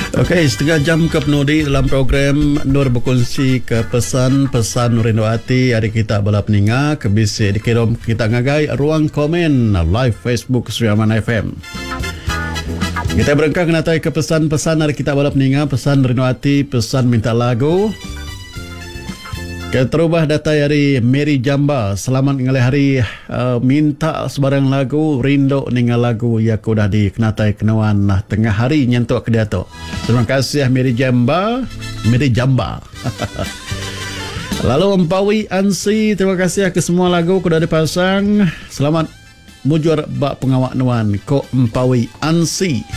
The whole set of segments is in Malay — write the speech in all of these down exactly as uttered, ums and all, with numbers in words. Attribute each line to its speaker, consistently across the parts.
Speaker 1: Okey, setengah jam ke penudi dalam program Nur berkongsi ke pesan-pesan rindu hati. Hari kita bala peninga kebisi dikirim kita ngagai ruang komen live Facebook Sriaman F M. Kita berengkang natai ke pesan-pesan hari kita bala peninga, pesan rindu hati, pesan minta lagu. Keterubah data dari Mary Jamba. Selamat ngalih hari uh, minta sebarang lagu rindu ningal lagu ya kudah dikenatai kenawan nah, tengah hari nyentuk ke dia tu. Terima kasih Mary Jamba. Mary Jamba. Lalu Empawi Ansi, terima kasih ke semua lagu kudah dipasang. Selamat mujur bak pengawak nuan ko Empawi Ansi.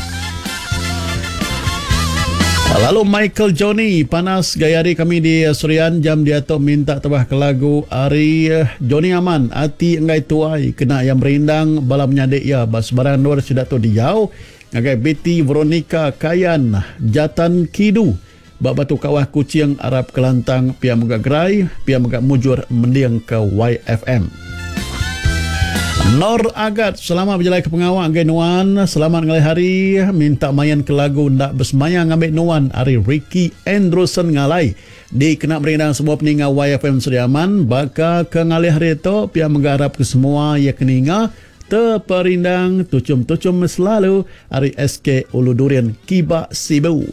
Speaker 1: Lalu Michael Johnny, panas gaya hari kami di Surian jam dia tu minta tebah ke lagu Ari Johnny Aman, hati engai tuai kena yang merindang balam nyadik ya bas barang luar sudah tu diau ngagai Betty Veronica Kayan Jatan Kidu bak batu kawah kucing Arab Kelantang pia megak gerai pia megak mujur mendiang ke Y F M. Nor Agat, selamat berjalan ke pengawak ngai nuan, selamat ngalih hari minta mayan ke lagu ndak bersemayang ngambil nuan hari Ricky Andrewson ngalai di kena berindang semua peninga Y F M Suriaman baka ke ngalih hari itu pia menggarap ke semua ya keninga terperindang tucum-tucum selalu hari S K Ulu Durian Kiba Sibu.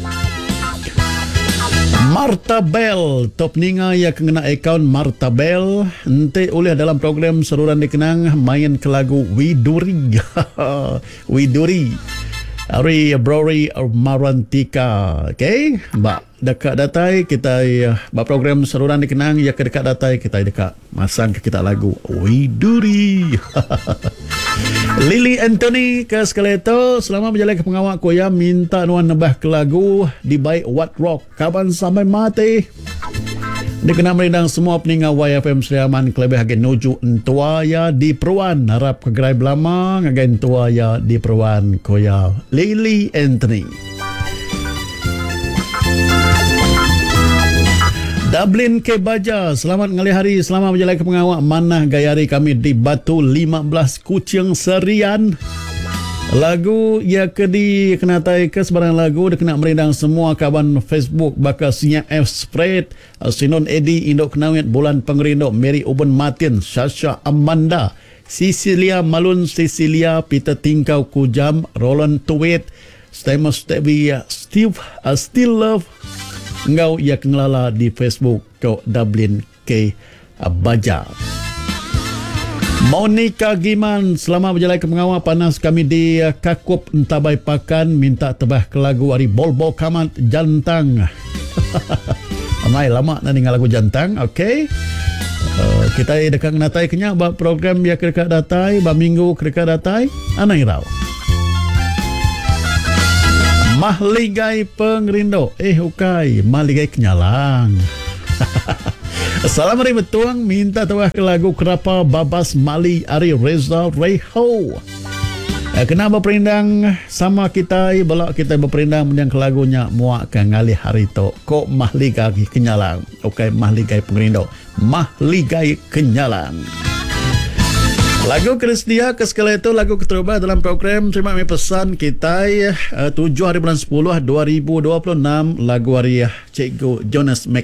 Speaker 1: Marta Bell, top ninga yang kena akaun Marta Bell nanti oleh dalam program seruran dikenang main ke lagu Widuri. Widuri Ari Brori Marantika. Okay, mbak dekat datai kita mbak program seruran dikenang ya ke dekat datai kita dekat masang ke kita lagu Widuri. Lily Anthony ke Skeleto, selamat berjalan ke pengawak koya minta nuan nebah ke lagu di baik What Rock kapan sampai mati. Dia kena merindang semua peninga Y F M Sriaman kelebih agen nuju entuaya di Peruan harap ke gerai belama ngagen entuaya di Peruan koya Lily Anthony. Dublin ke Baja, selamat ngalih hari, selamat berjalan ke pengawak mana gaya hari kami di Batu lima belas Kucing Serian. Lagu ya ke di kenatai ke sebarang lagu dia kena merindang semua kawan Facebook bakal Sinya F Spread, Sinon Edi Indok Kenawit Bulan Pengerindo, Mary Uben Martin, Sasha Amanda, Cecilia Malun, Cecilia Peter Tingkau Kujam, Roland Tuwit, Stamos Tevi, Steve uh, Still Love engkau ya kengelala di Facebook kau Dublin ke Baja. Monica Giman, selamat berjalan ke pengawal panas kami di Kakup Entabai Pakan minta tebah ke lagu Ari Bolbo Kamat Jantang. Amai lama nak dengar lagu Jantang. Okey. Uh, kita dekat natai kenya bab program ya ke dekat datai, bab minggu ke dekat datai. Anai rau. Mahligai Pengerindo. Eh ukai, Mahligai Kenyalang. Assalamualaikum tuang minta tawah ke lagu Kerapa Babas Mali Ari Reza Reho. Eh, kenapa berperindang sama kita balak kita berperindang menyang ke lagunya muak ke ngalih hari to. Kok Mahligai Kenyalang. Ukai Mahligai Pengerindo. Mahligai Kenyalang. Lagu Kristia ke sekali itu lagu keterubah dalam program terima kasih pesan kita uh, tujuh hari bulan sepuluh dua ribu dua puluh enam lagu hari Cikgu Jonas Mac